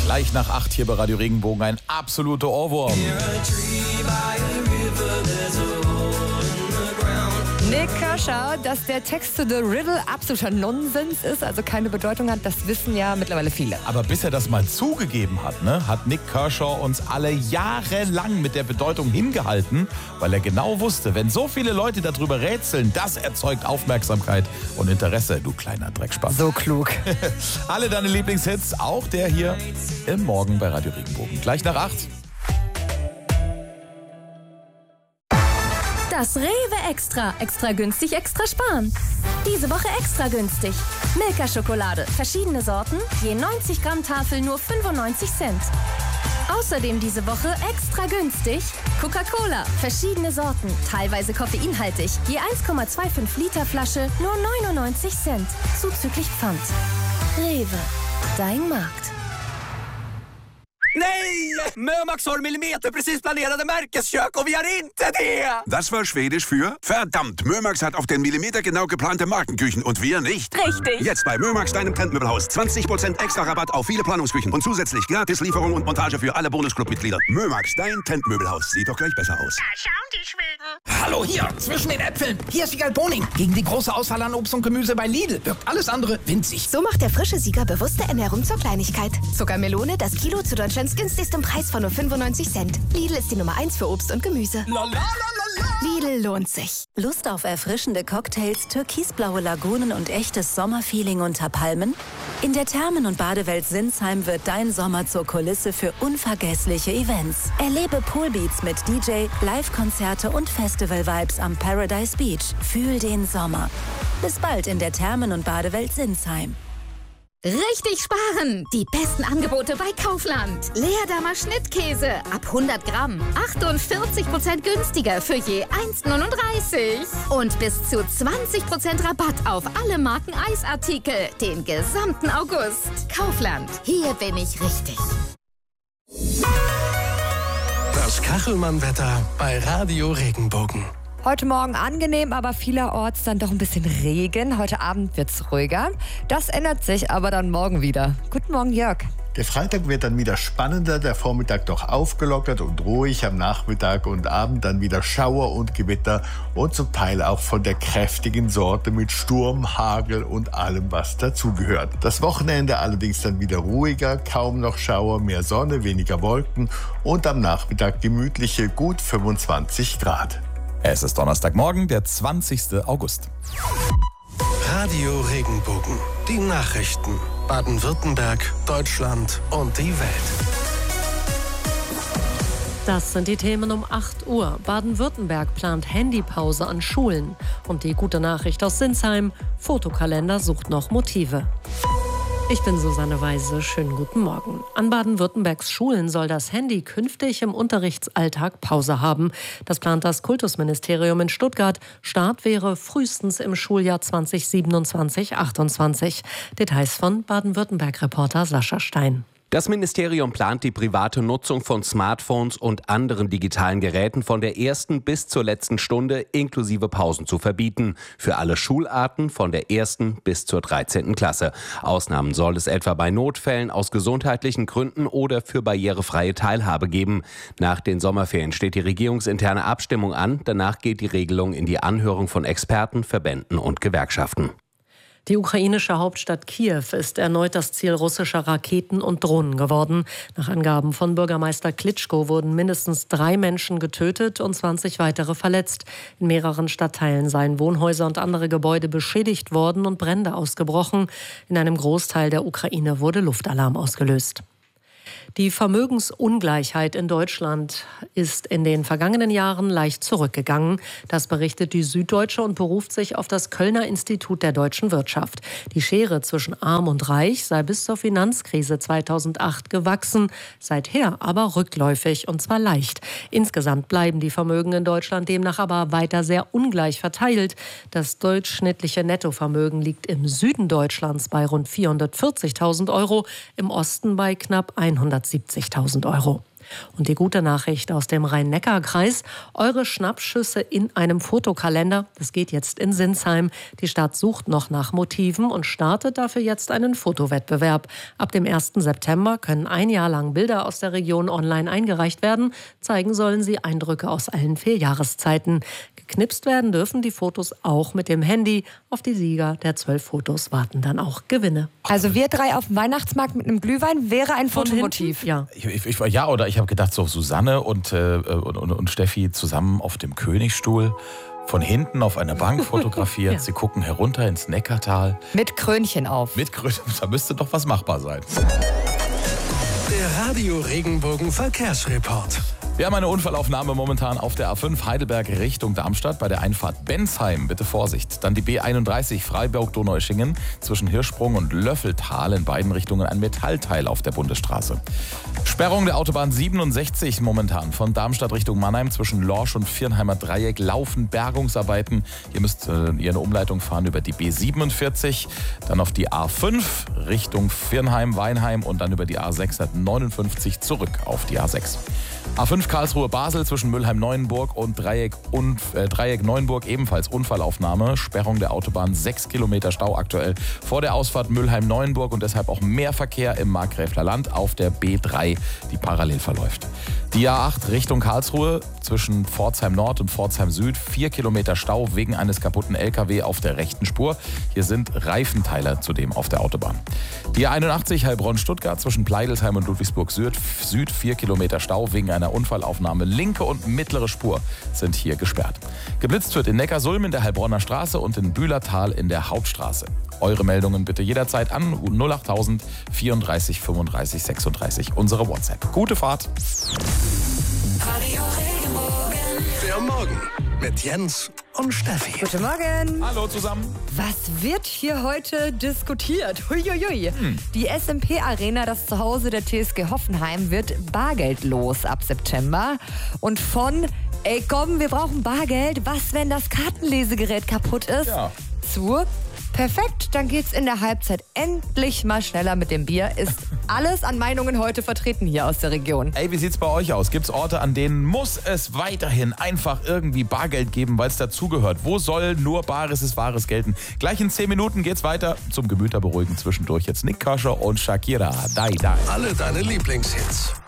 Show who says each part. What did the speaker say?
Speaker 1: Gleich nach 8 hier bei Radio Regenbogen ein absoluter Ohrwurm.
Speaker 2: Nick Kershaw, dass der Text zu The Riddle absoluter Nonsens ist, also keine Bedeutung hat, das wissen ja mittlerweile viele.
Speaker 1: Aber bis er das mal zugegeben hat, hat Nick Kershaw uns alle jahrelang mit der Bedeutung hingehalten, weil er genau wusste, wenn so viele Leute darüber rätseln, das erzeugt Aufmerksamkeit und Interesse, du kleiner Dreckspatz.
Speaker 2: So klug.
Speaker 1: Alle deine Lieblingshits, auch der hier im Morgen bei Radio Regenbogen. Gleich nach 8.
Speaker 3: Das Rewe Extra. Extra günstig, extra sparen. Diese Woche extra günstig. Milka-Schokolade. Verschiedene Sorten. Je 90 Gramm Tafel nur 95 Cent. Außerdem diese Woche extra günstig. Coca-Cola. Verschiedene Sorten. Teilweise koffeinhaltig. Je 1,25 Liter Flasche nur 99 Cent. Zuzüglich Pfand. Rewe. Dein Markt.
Speaker 4: Nej! Mömax har millimeter precis planerade märkeskök och vi har inte det!
Speaker 5: Das war Schwedisch für verdammt. Mömax hat auf den Millimeter genau geplante Markenküchen und wir nicht.
Speaker 3: Richtig.
Speaker 5: Jetzt bei Mömax, deinem Trendmöbelhaus. 20% extra Rabatt auf viele Planungsküchen und zusätzlich gratis Lieferung und Montage für alle Bonusclub-Mitglieder. Mömax, dein Trendmöbelhaus. Sieht doch gleich besser aus.
Speaker 6: Da schauen die Schweden.
Speaker 7: Hallo hier, zwischen den Äpfeln. Hier ist Siegal Boning. Gegen die große Auswahl an Obst und Gemüse bei Lidl wirkt alles andere winzig.
Speaker 8: So macht der frische Sieger bewusste Ernährung zur Kleinigkeit. Zuckermelone, das Kilo zu Deutschlands günstigsten Preis von nur 95 Cent. Lidl ist die Nummer 1 für Obst und Gemüse. Lidl lohnt sich.
Speaker 3: Lust auf erfrischende Cocktails, türkisblaue Lagunen und echtes Sommerfeeling unter Palmen? In der Thermen- und Badewelt Sinsheim wird dein Sommer zur Kulisse für unvergessliche Events. Erlebe Poolbeats mit DJ, Live-Konzerte und Festival-Vibes am Paradise Beach. Fühl den Sommer. Bis bald in der Thermen- und Badewelt Sinsheim.
Speaker 9: Richtig sparen! Die besten Angebote bei Kaufland. Leerdammer Schnittkäse ab 100 Gramm. 48% günstiger für je 1,39. Und bis zu 20% Rabatt auf alle Marken Eisartikel. Den gesamten August. Kaufland. Hier bin ich richtig.
Speaker 10: Das Kachelmann-Wetter bei Radio Regenbogen.
Speaker 2: Heute Morgen angenehm, aber vielerorts dann doch ein bisschen Regen. Heute Abend wird's ruhiger. Das ändert sich aber dann morgen wieder. Guten Morgen, Jörg.
Speaker 11: Der Freitag wird dann wieder spannender, der Vormittag doch aufgelockert und ruhig, am Nachmittag und Abend dann wieder Schauer und Gewitter und zum Teil auch von der kräftigen Sorte mit Sturm, Hagel und allem, was dazugehört. Das Wochenende allerdings dann wieder ruhiger, kaum noch Schauer, mehr Sonne, weniger Wolken und am Nachmittag gemütliche gut 25 Grad.
Speaker 1: Es ist Donnerstagmorgen, der 20. August.
Speaker 10: Radio Regenbogen. Die Nachrichten. Baden-Württemberg, Deutschland und die Welt.
Speaker 12: Das sind die Themen um 8 Uhr. Baden-Württemberg plant Handypause an Schulen. Und die gute Nachricht aus Sinsheim: Fotokalender sucht noch Motive. Ich bin Susanne Weise. Schönen guten Morgen. An Baden-Württembergs Schulen soll das Handy künftig im Unterrichtsalltag Pause haben. Das plant das Kultusministerium in Stuttgart. Start wäre frühestens im Schuljahr 2027/28. Details von Baden-Württemberg-Reporter Sascha Stein.
Speaker 13: Das Ministerium plant die private Nutzung von Smartphones und anderen digitalen Geräten von der ersten bis zur letzten Stunde inklusive Pausen zu verbieten. Für alle Schularten von der 1. bis zur 13. Klasse. Ausnahmen soll es etwa bei Notfällen aus gesundheitlichen Gründen oder für barrierefreie Teilhabe geben. Nach den Sommerferien steht die regierungsinterne Abstimmung an. Danach geht die Regelung in die Anhörung von Experten, Verbänden und Gewerkschaften.
Speaker 12: Die ukrainische Hauptstadt Kiew ist erneut das Ziel russischer Raketen und Drohnen geworden. Nach Angaben von Bürgermeister Klitschko wurden mindestens 3 Menschen getötet und 20 weitere verletzt. In mehreren Stadtteilen seien Wohnhäuser und andere Gebäude beschädigt worden und Brände ausgebrochen. In einem Großteil der Ukraine wurde Luftalarm ausgelöst. Die Vermögensungleichheit in Deutschland ist in den vergangenen Jahren leicht zurückgegangen. Das berichtet die Süddeutsche und beruft sich auf das Kölner Institut der deutschen Wirtschaft. Die Schere zwischen Arm und Reich sei bis zur Finanzkrise 2008 gewachsen, seither aber rückläufig und zwar leicht. Insgesamt bleiben die Vermögen in Deutschland demnach aber weiter sehr ungleich verteilt. Das durchschnittliche Nettovermögen liegt im Süden Deutschlands bei rund 440.000 Euro, im Osten bei knapp 170.000 Euro. Und die gute Nachricht aus dem Rhein-Neckar-Kreis: Eure Schnappschüsse in einem Fotokalender, das geht jetzt in Sinsheim. Die Stadt sucht noch nach Motiven und startet dafür jetzt einen Fotowettbewerb. Ab dem 1. September können ein Jahr lang Bilder aus der Region online eingereicht werden. Zeigen sollen sie Eindrücke aus allen 4 Jahreszeiten. Geknipst werden dürfen die Fotos auch mit dem Handy. Auf die Sieger der 12 Fotos warten dann auch Gewinne.
Speaker 2: Also wir 3 auf dem Weihnachtsmarkt mit einem Glühwein wäre ein Fotomotiv.
Speaker 12: Ja.
Speaker 1: Ich habe gedacht, so Susanne und Steffi zusammen auf dem Königsstuhl, von hinten auf einer Bank fotografiert. Ja. Sie gucken herunter ins Neckartal.
Speaker 2: Mit Krönchen auf.
Speaker 1: Mit Krönchen, da müsste doch was machbar sein.
Speaker 10: Der Radio Regenbogen Verkehrsreport.
Speaker 1: Wir haben eine Unfallaufnahme momentan auf der A5 Heidelberg Richtung Darmstadt bei der Einfahrt Bensheim. Bitte Vorsicht. Dann die B31 Freiburg-Donaueschingen zwischen Hirschsprung und Löffeltal in beiden Richtungen ein Metallteil auf der Bundesstraße. Sperrung der Autobahn 67 momentan von Darmstadt Richtung Mannheim zwischen Lorsch und Viernheimer Dreieck laufen Bergungsarbeiten. Ihr müsst ihr eine Umleitung fahren über die B47, dann auf die A5 Richtung Viernheim-Weinheim und dann über die A659 zurück auf die A6. A5 Karlsruhe-Basel zwischen Mülheim-Neuenburg und Dreieck Neuenburg ebenfalls Unfallaufnahme. Sperrung der Autobahn, 6 Kilometer Stau aktuell vor der Ausfahrt Mülheim-Neuenburg und deshalb auch mehr Verkehr im Markgräfler Land auf der B3, die parallel verläuft. Die A8 Richtung Karlsruhe zwischen Pforzheim Nord und Pforzheim Süd, 4 Kilometer Stau wegen eines kaputten LKW auf der rechten Spur. Hier sind Reifenteile zudem auf der Autobahn. Die A81 Heilbronn-Stuttgart zwischen Pleidelsheim und Ludwigsburg Süd, 4 Kilometer Stau wegen einer Unfallaufnahme. Linke und mittlere Spur sind hier gesperrt. Geblitzt wird in Neckarsulm in der Heilbronner Straße und in Bühlertal in der Hauptstraße. Eure Meldungen bitte jederzeit an 08000 34 35 36, unsere WhatsApp. Gute Fahrt!
Speaker 10: Der Morgen mit Jens und Steffi.
Speaker 2: Guten Morgen.
Speaker 1: Hallo zusammen.
Speaker 2: Was wird hier heute diskutiert? Huiuiui. Die SMP-Arena, das Zuhause der TSG Hoffenheim, wird bargeldlos ab September. Und von, ey komm, wir brauchen Bargeld, was, wenn das Kartenlesegerät kaputt ist, zu perfekt, dann geht's in der Halbzeit endlich mal schneller mit dem Bier. Ist alles an Meinungen heute vertreten hier aus der Region.
Speaker 1: Ey, wie sieht's bei euch aus? Gibt's Orte, an denen muss es weiterhin einfach irgendwie Bargeld geben, weil es dazugehört? Wo soll nur Bares ist Wahres gelten? Gleich in 10 Minuten geht's weiter. Zum Gemüter beruhigen zwischendurch jetzt Nick Kershaw und Shakira. Dai, dai.
Speaker 10: Alle deine Lieblingshits.